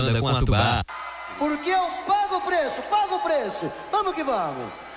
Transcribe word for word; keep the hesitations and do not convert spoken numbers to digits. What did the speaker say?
com Atubá. Porque eu pago o preço, pago o preço. Vamos que vamos.